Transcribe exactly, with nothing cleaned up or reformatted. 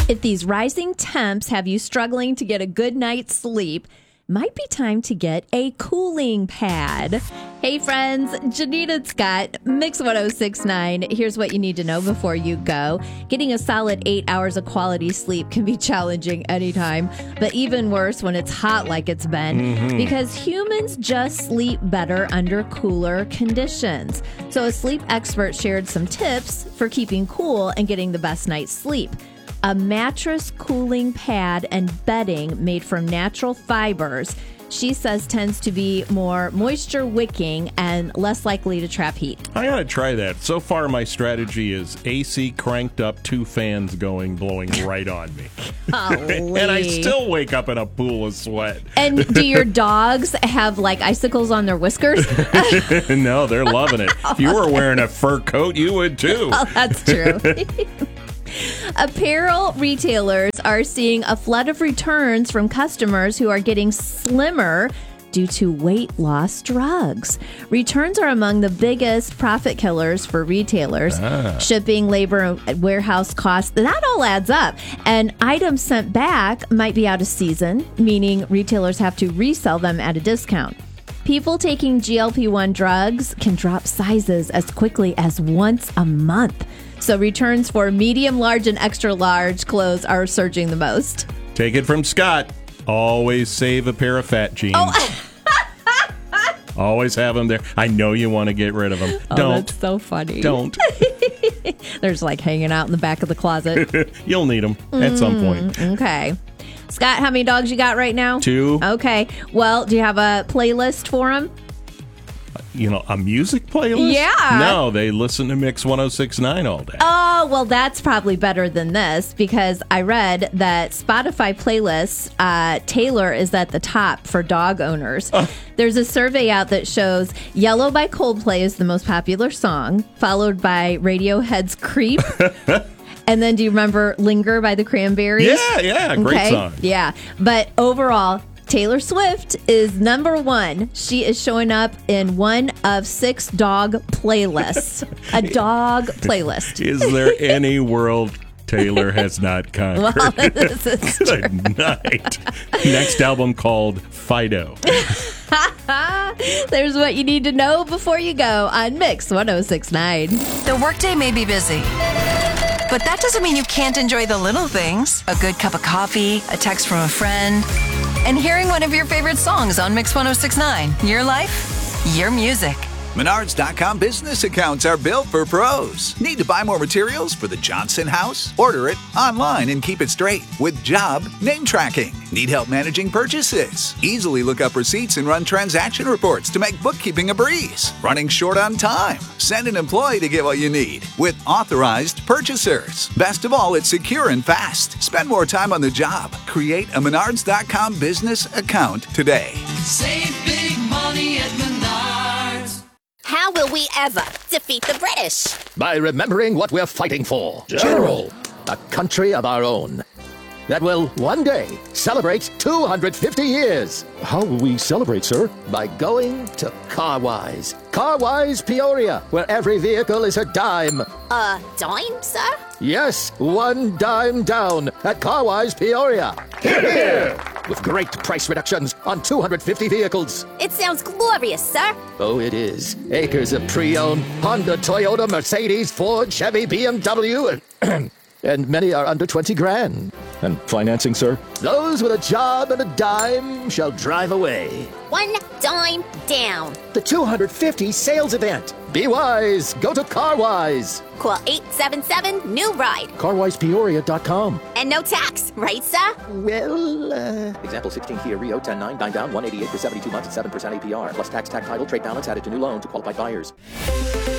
If these rising temps have you struggling to get a good night's sleep, might be time to get a cooling pad. Hey friends, Janita and Scott, Mix one oh six point nine. Here's what you need to know before you go. Getting a solid eight hours of quality sleep can be challenging anytime, but even worse when it's hot like it's been, mm-hmm. because humans just sleep better under cooler conditions. So a sleep expert shared some tips for keeping cool and getting the best night's sleep. A mattress cooling pad and bedding made from natural fibers, she says, tends to be more moisture wicking and less likely to trap heat. I gotta try that. So far, my strategy is A C cranked up, two fans going, blowing right on me. And I still wake up in a pool of sweat. And do your dogs have like icicles on their whiskers? No, they're loving it. If you were wearing a fur coat, you would too. Oh, that's true. Apparel retailers are seeing a flood of returns from customers who are getting slimmer due to weight loss drugs. Returns are among the biggest profit killers for retailers. Ah. Shipping, labor, and warehouse costs, that all adds up. And items sent back might be out of season, meaning retailers have to resell them at a discount. People taking G L P one drugs can drop sizes as quickly as once a month. So returns for medium, large, and extra large clothes are surging the most. Take it from Scott. Always save a pair of fat jeans. Oh. Always have them there. I know you want to get rid of them. Oh, Don't. That's so funny. Don't. They're just like hanging out in the back of the closet. You'll need them mm, at some point. Okay. Scott, how many dogs you got right now? Two. Okay. Well, do you have a playlist for them? You know, a music playlist? Yeah. No, they listen to Mix one oh six point nine all day. Oh, well, that's probably better than this because I read that Spotify playlists, uh, Taylor is at the top for dog owners. Oh. There's a survey out that shows Yellow by Coldplay is the most popular song, followed by Radiohead's Creep. And then do you remember Linger by the Cranberries? Yeah, yeah, great okay. song. Yeah, but overall, Taylor Swift is number one. She is showing up in one of six dog playlists. A dog playlist. Is there any world Taylor has not conquered? Well, this is true. Good night. Next album called Fido. There's what you need to know before you go on Mix one oh six point nine. The workday may be busy, but that doesn't mean you can't enjoy the little things. A good cup of coffee, a text from a friend, and hearing one of your favorite songs on Mix one oh six point nine. Your life, your music. Menards dot com business accounts are built for pros. Need to buy more materials for the Johnson house? Order it online and keep it straight with job name tracking. Need help managing purchases? Easily look up receipts and run transaction reports to make bookkeeping a breeze. Running short on time? Send an employee to get what you need with authorized purchasers. Best of all, it's secure and fast. Spend more time on the job. Create a Menards dot com business account today. Save big money at Menards. How will we ever defeat the British? By remembering what we're fighting for. General. A country of our own that will one day celebrate two hundred fifty years. How will we celebrate, sir? By going to Carwise. Carwise Peoria, where every vehicle is a dime. A dime, sir? Yes, one dime down at Carwise Peoria. Hear, hear! With great price reductions on two hundred fifty vehicles. It sounds glorious, sir. Oh, it is. Acres of pre-owned Honda, Toyota, Mercedes, Ford, Chevy, B M W, and, and many are under twenty grand. And financing, sir? Those with a job and a dime shall drive away. One dime down. The two hundred fifty sales event. Be wise. Go to Carwise. Call eight seven seven, new ride. Carwise Peoria dot com. And no tax, right, sir? Well, uh... Example sixteen Kia Rio, ten nine, nine down, one eighty-eight for seventy-two months at seven percent A P R. Plus tax, tax title, trade balance added to new loan to qualified buyers.